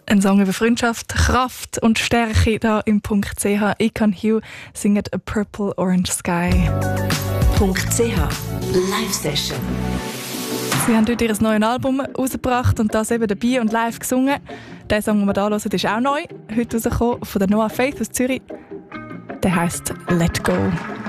Ein Song über Freundschaft, Kraft und Stärke hier im .ch. Icon Hugh singt A Purple Orange Sky. .ch Live-Session. Sie haben heute ihr neues Album rausgebracht und das eben dabei und live gesungen. Der Song, den wir hier hören, ist auch neu. Heute rausgekommen von der Noah Faith aus Zürich. Der heisst «Let Go».